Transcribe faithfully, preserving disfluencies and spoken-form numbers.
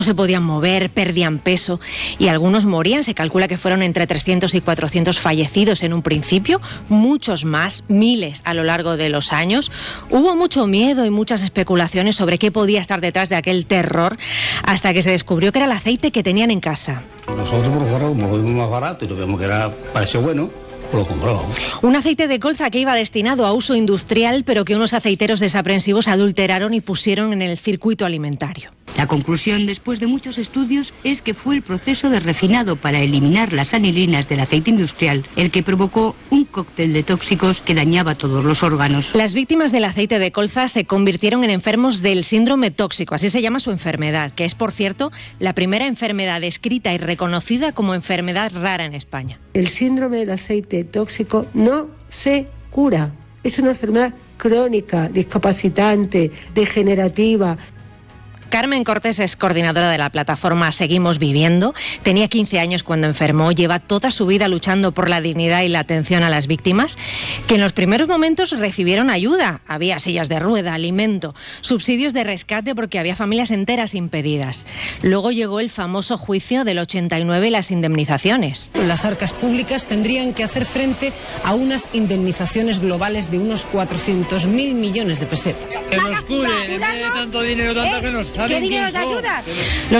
se podían mover, perdían peso y algunos morían. Se calcula que fueron entre trescientos y cuatrocientos fallecidos en un principio, muchos más, miles a lo largo de los años. Hubo mucho miedo y muchas especulaciones sobre qué podía estar detrás de aquel terror, hasta que se descubrió que era el aceite que tenían en casa. Nosotros por fuera, como lo vimos más barato y lo vimos que era, pareció bueno, lo compramos. Un aceite de colza que iba destinado a uso industrial, pero que unos aceiteros desaprensivos adulteraron y pusieron en el circuito alimentario. La conclusión, después de muchos estudios, es que fue el proceso de refinado para eliminar las anilinas del aceite industrial el que provocó un cóctel de tóxicos que dañaba todos los órganos. Las víctimas del aceite de colza se convirtieron en enfermos del síndrome tóxico, así se llama su enfermedad, que es, por cierto, la primera enfermedad descrita y reconocida como enfermedad rara en España. El síndrome del aceite tóxico no se cura. Es una enfermedad crónica, discapacitante, degenerativa. Carmen Cortés es coordinadora de la plataforma Seguimos Viviendo. Tenía quince años cuando enfermó, lleva toda su vida luchando por la dignidad y la atención a las víctimas, que en los primeros momentos recibieron ayuda. Había sillas de rueda, alimento, subsidios de rescate porque había familias enteras impedidas. Luego llegó el famoso juicio del ochenta y nueve y las indemnizaciones. Las arcas públicas tendrían que hacer frente a unas indemnizaciones globales de unos cuatrocientos mil millones de pesetas. Que nos curen, en vez de tanto dinero, tanto que nos salen. ¿Qué dinero de ayudas?